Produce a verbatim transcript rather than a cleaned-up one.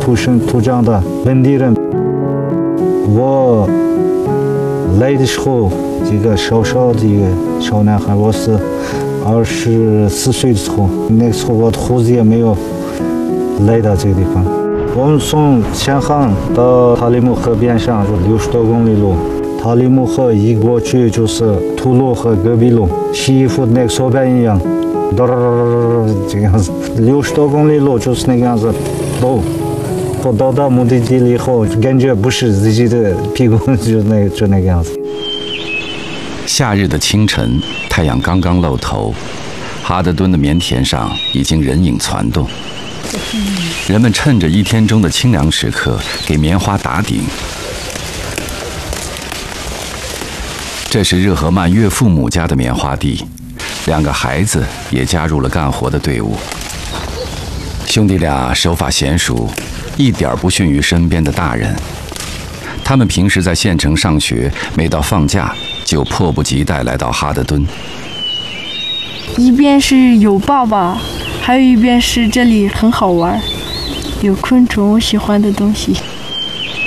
土生土长的本地人。我来的时候，这个小小的一个小男孩，我是二十四岁的时候，那个时候我的胡子也没有来到这个地方。我们从前巷到塔里木河边上就六十多公里路，塔里木河一过去就是土路和戈壁路，西服那个手板一样，这个样子，六十多公里路就是那个样子走。我到达目的地了以后，感觉不是自己的屁股，就那就那个样子。 夏日的清晨，太阳刚刚露头，哈德敦的棉田上已经人影攒动。人们趁着一天中的清凉时刻，给棉花打顶。这是热河曼岳父母家的棉花地，两个孩子也加入了干活的队伍。兄弟俩手法娴熟，一点不逊于身边的大人。他们平时在县城上学，每到放假就迫不及待来到哈德敦。 一边是有爸爸，还有一边是这里很好玩，有昆虫，我喜欢的东西。